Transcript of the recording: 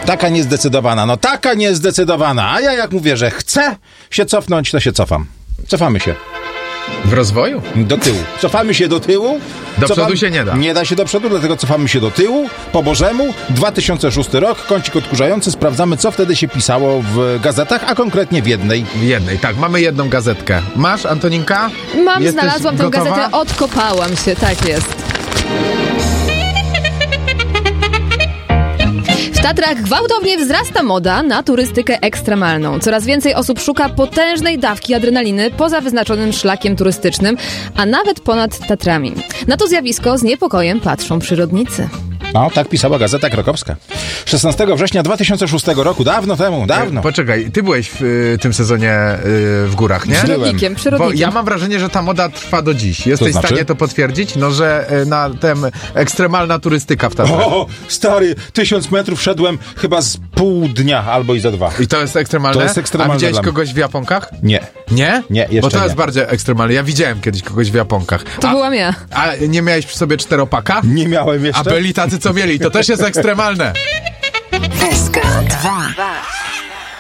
Taka niezdecydowana, taka niezdecydowana. A ja jak mówię, że chcę się cofnąć, to się cofam. Cofamy się. W rozwoju? Do tyłu. Cofamy się do tyłu. Do przodu się nie da. Nie da się do przodu, dlatego cofamy się do tyłu, po Bożemu. 2006 rok, kącik odkurzający. Sprawdzamy, co wtedy się pisało w gazetach, a konkretnie w jednej. W jednej, tak. Mamy jedną gazetkę. Masz, Antoninka? Znalazłam tę gazetę, odkopałam się, tak jest. W Tatrach gwałtownie wzrasta moda na turystykę ekstremalną. Coraz więcej osób szuka potężnej dawki adrenaliny poza wyznaczonym szlakiem turystycznym, a nawet ponad Tatrami. Na to zjawisko z niepokojem patrzą przyrodnicy. Tak pisała Gazeta Krakowska. 16 września 2006 roku, dawno temu. Poczekaj, ty byłeś w tym sezonie w górach, nie? Przyrodnikiem. Bo ja mam wrażenie, że ta moda trwa do dziś. Jesteś w stanie to potwierdzić? Że na ekstremalna turystyka w Tatrach. O, stary, 1000 metrów szedłem chyba z pół dnia albo i za 2. I to jest ekstremalne? To jest ekstremalne. A widziałeś kogoś w japonkach? Nie. Nie? Nie, jeszcze Bo to nie. jest bardziej ekstremalne. Ja widziałem kiedyś kogoś w japonkach. To byłam ja. A nie miałeś przy sobie 4-paka? Nie miałem jeszcze. A byli tacy, co mieli. To też jest ekstremalne. SK 2.